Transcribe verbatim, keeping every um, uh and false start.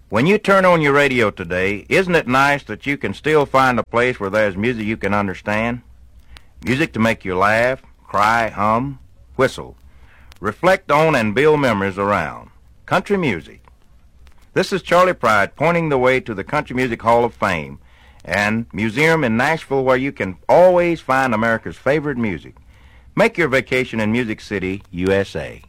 When you turn on your radio today, isn't it nice that you can still find a place where there's music you can understand? Music to make you laugh, cry, hum, whistle, reflect on and build memories around. Country music. This is Charlie Pride pointing the way to the Country Music Hall of Fame and museum in Nashville where you can always find America's favorite music. Make your vacation in Music City, U S A.